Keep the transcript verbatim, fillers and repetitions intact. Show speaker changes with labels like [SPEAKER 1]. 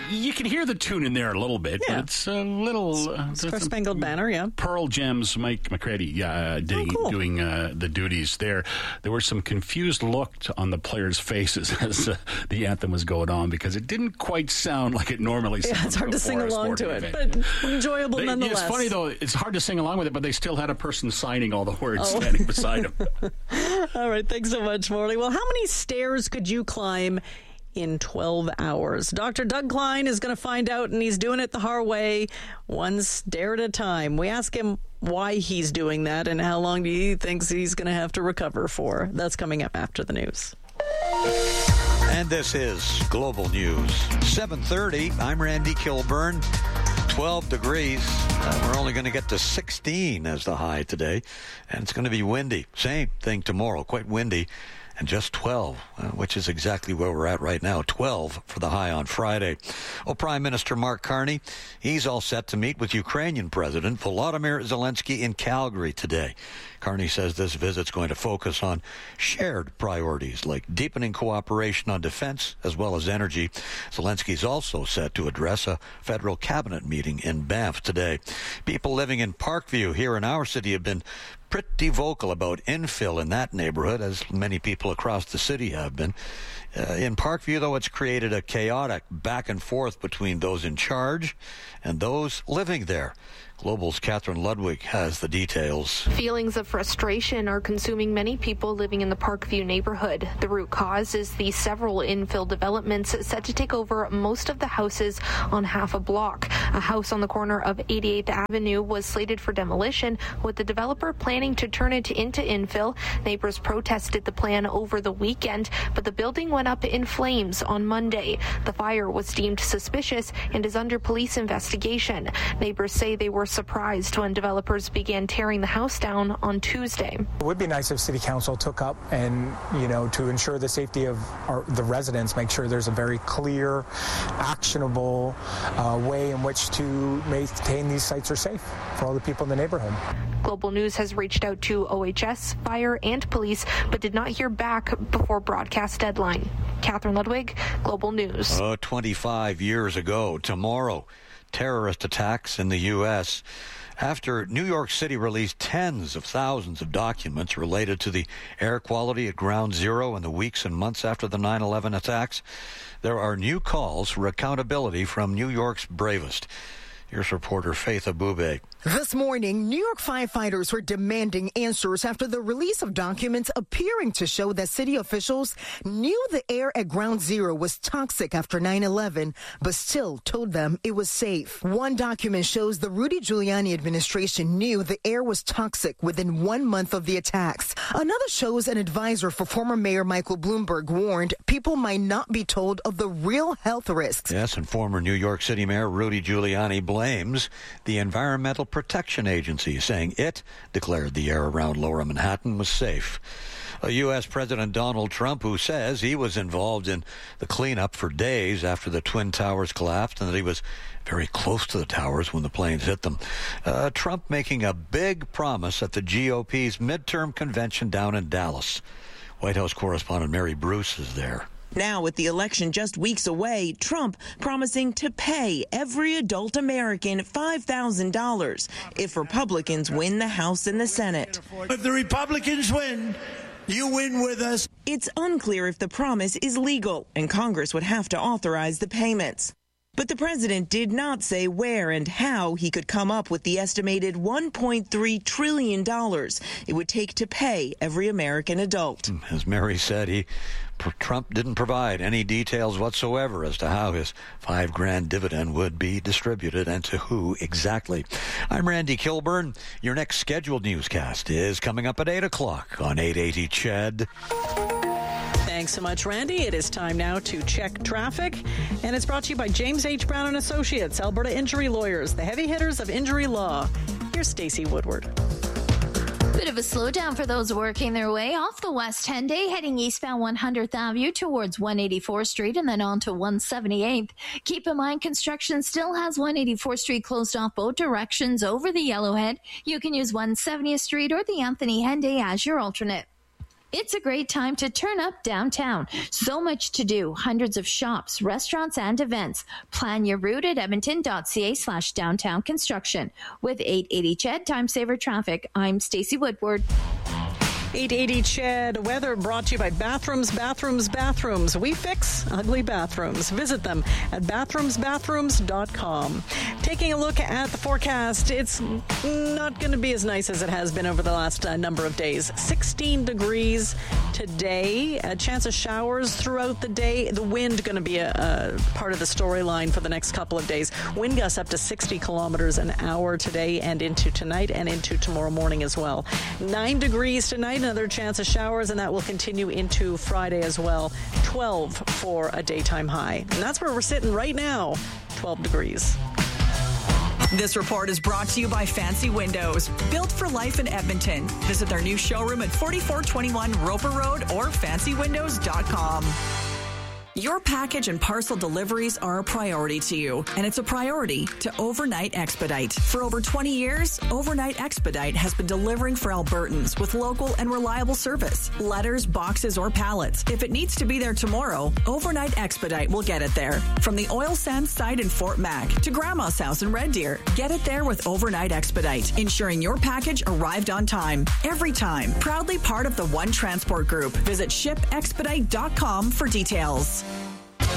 [SPEAKER 1] you can hear the tune in there a little bit, yeah. but it's a little... Uh,
[SPEAKER 2] Star Spangled Banner, yeah.
[SPEAKER 1] Pearl Jam's Mike McCready uh, doing, oh, cool. doing uh, the duties there. There were some confused looks on the players' faces as uh, the anthem was going on because it didn't quite sound like it normally sounds.
[SPEAKER 2] Yeah, it's hard to sing along to it, event. but enjoyable
[SPEAKER 1] they,
[SPEAKER 2] nonetheless.
[SPEAKER 1] It's funny, though. It's hard to sing along with it, but they still had a person signing all the words oh. standing beside him.
[SPEAKER 2] All right, thanks so much, Morley. Well, how many stairs could you climb in twelve hours? Doctor Doug Klein is going to find out, and he's doing it the hard way, one stair at a time. We ask him why he's doing that and how long he thinks he's going to have to recover for. That's coming up after the news.
[SPEAKER 3] And this is Global News. seven thirty, I'm Randy Kilburn. twelve degrees. Uh, we're only going to get to sixteen as the high today. And it's going to be windy. Same thing tomorrow, quite windy. And just twelve, uh, which is exactly where we're at right now, twelve for the high on Friday. Well, Prime Minister Mark Carney, he's all set to meet with Ukrainian President Volodymyr Zelensky in Calgary today. Carney says this visit's going to focus on shared priorities like deepening cooperation on defense as well as energy. Zelensky's also set to address a federal cabinet meeting in Banff today. People living in Parkview here in our city have been pretty vocal about infill in that neighborhood, as many people across the city have been. Uh, in Parkview, though, it's created a chaotic back and forth between those in charge and those living there. Global's Catherine Ludwig has the details.
[SPEAKER 4] Feelings of frustration are consuming many people living in the Parkview neighborhood. The root cause is the several infill developments set to take over most of the houses on half a block. A house on the corner of eighty-eighth Avenue was slated for demolition, with the developer planning to turn it into infill. Neighbors protested the plan over the weekend, but the building went up in flames on Monday. The fire was deemed suspicious and is under police investigation. Neighbors say they were surprised when developers began tearing the house down on Tuesday.
[SPEAKER 5] It would be nice if City Council took up and, you know, to ensure the safety of our, the residents, make sure there's a very clear, actionable uh, way in which to maintain these sites are safe for all the people in the neighborhood.
[SPEAKER 4] Global News has reached out to O H S, fire, and police, but did not hear back before broadcast deadline. Catherine Ludwig, Global News.
[SPEAKER 3] Oh, twenty-five years ago tomorrow, terrorist attacks in the U S after New York City released tens of thousands of documents related to the air quality at Ground Zero in the weeks and months after the nine eleven attacks. There are new calls for accountability from New York's bravest. Here's reporter Faith Abube.
[SPEAKER 6] This morning, New York firefighters were demanding answers after the release of documents appearing to show that city officials knew the air at Ground Zero was toxic after nine eleven, but still told them it was safe. One document shows the Rudy Giuliani administration knew the air was toxic within one month of the attacks. Another shows an advisor for former Mayor Michael Bloomberg warned people might not be told of the real health risks.
[SPEAKER 3] Yes, and former New York City Mayor Rudy Giuliani blames the Environmental Protection Agency, saying it declared the air around Lower Manhattan was safe. A U S President Donald Trump, who says he was involved in the cleanup for days after the Twin Towers collapsed and that he was very close to the towers when the planes hit them. Uh, Trump making a big promise at the G O P's midterm convention down in Dallas. White House correspondent Mary Bruce is there.
[SPEAKER 7] Now, with the election just weeks away, Trump promising to pay every adult American five thousand dollars if Republicans win the House and the Senate.
[SPEAKER 8] If the Republicans win, you win with us.
[SPEAKER 7] It's unclear if the promise is legal, and Congress would have to authorize the payments. But the president did not say where and how he could come up with the estimated one point three trillion dollars it would take to pay every American adult.
[SPEAKER 3] As Mary said, he Trump didn't provide any details whatsoever as to how his five grand dividend would be distributed and to who exactly. I'm Randy Kilburn. Your next scheduled newscast is coming up at eight o'clock on eight eighty C H E D.
[SPEAKER 2] Thanks so much, Randy. It is time now to check traffic, and it's brought to you by James H. Brown and Associates, Alberta Injury Lawyers, the heavy hitters of injury law. Here's Stacey Woodward.
[SPEAKER 9] Bit of a slowdown for those working their way off the West Henday, heading eastbound one hundredth Avenue towards one eighty-fourth Street and then on to one seventy-eighth. Keep in mind, construction still has one eighty-fourth Street closed off both directions over the Yellowhead. You can use one seventieth Street or the Anthony Henday as your alternate. It's a great time to turn up downtown. So much to do. Hundreds of shops, restaurants, and events. Plan your route at edmonton.ca slash downtown construction. With eight eighty C H E D Time Saver Traffic, I'm Stacey Woodward.
[SPEAKER 2] eight eighty C H E D weather brought to you by Bathrooms, Bathrooms, Bathrooms. We fix ugly bathrooms. Visit them at bathrooms bathrooms dot com. Taking a look at the forecast, it's not going to be as nice as it has been over the last uh, number of days. sixteen degrees today. A chance of showers throughout the day. The wind going to be a, a part of the storyline for the next couple of days. Wind gusts up to sixty kilometers an hour today and into tonight and into tomorrow morning as well. Nine degrees tonight. Another chance of showers, and that will continue into Friday as well. twelve for a daytime high. And that's where we're sitting right now, twelve degrees.
[SPEAKER 10] This report is brought to you by Fancy Windows, built for life in Edmonton. Visit their new showroom at forty-four twenty-one Roper Road or fancy windows dot com. Your package and parcel deliveries are a priority to you, and it's a priority to Overnight Expedite. For over twenty years, Overnight Expedite has been delivering for Albertans with local and reliable service. Letters, boxes, or pallets. If it needs to be there tomorrow, Overnight Expedite will get it there. From the oil sands site in Fort Mac to Grandma's house in Red Deer, get it there with Overnight Expedite, ensuring your package arrived on time. Every time. Proudly part of the One Transport Group. Visit ship expedite dot com for details.